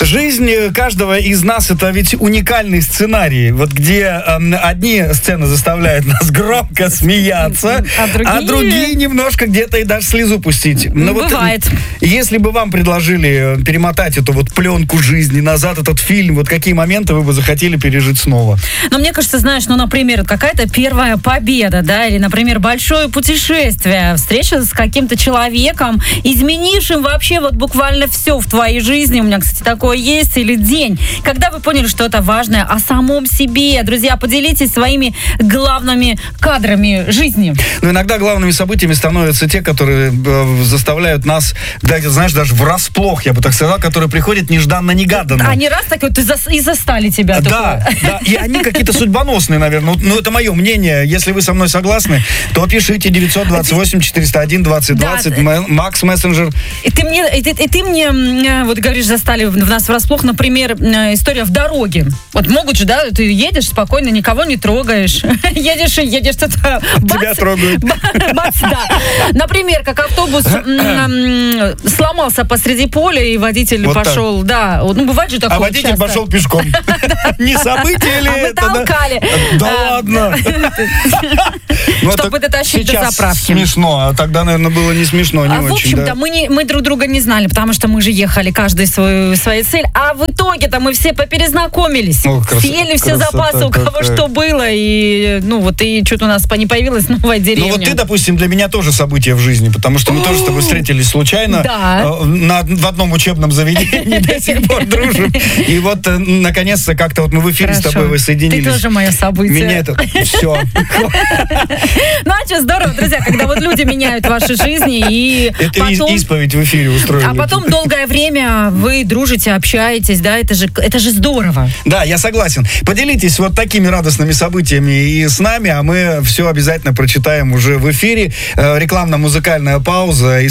Жизнь каждого из нас — это ведь уникальный сценарий, вот где одни сцены заставляют нас громко смеяться, а другие немножко где-то и даже слезу пустить. Но бывает. Вот, если бы вам предложили перемотать эту вот пленку жизни назад, этот фильм, вот какие моменты вы бы захотели пережить снова? Ну, мне кажется, знаешь, например, какая-то первая победа, да, или, например, большое путешествие, встреча с каким-то человеком, изменившим вообще вот буквально все в твоей жизни. У меня, кстати, такое есть. Или день, когда вы поняли, что это важное о самом себе. Друзья, поделитесь своими главными кадрами жизни. Но иногда главными событиями становятся те, которые заставляют нас, знаешь, даже врасплох, я бы так сказал, которые приходят нежданно-негаданно. Они раз так вот и застали тебя. Да, и они какие-то судьбоносные, наверное. Ну, это мое мнение. Если вы со мной согласны, то пишите 928-401-2020, Макс Мессенджер. И ты мне вот говоришь, застали в нас врасплох, например, история в дороге. Вот могут же, да, ты едешь спокойно, никого не трогаешь. Едешь, что-то... Тебя трогают. Бац, да. Например, как автобус сломался посреди поля, и водитель вот пошел, так. Да. Ну, бывает же такое. А водитель часто пошел пешком. Не событие ли это? А мы толкали. Да ладно. Чтобы дотащить до заправки. Смешно, а тогда, наверное, было не смешно, не очень. В общем-то, мы друг друга не знали, потому что мы же ехали каждый своей цель. А в итоге-то мы все поперезнакомились. Съели все запасы, у кого что было. И, и что-то у нас не появилась новая деревня. Ну, вот ты, допустим, для меня тоже событие в жизни, потому что мы тоже с тобой встретились случайно. Да. В одном учебном заведении до сих пор дружим. И вот, наконец-то, как-то вот мы в эфире с тобой воссоединились. Ты тоже мое событие. Меня это... Все. Ну, а что, здорово, друзья, когда вот люди меняют ваши жизни, и это потом... исповедь в эфире устроили. А потом долгое время вы дружите, общаетесь, да, это же здорово. Да, я согласен. Поделитесь вот такими радостными событиями и с нами, а мы все обязательно прочитаем уже в эфире. Рекламно-музыкальная пауза.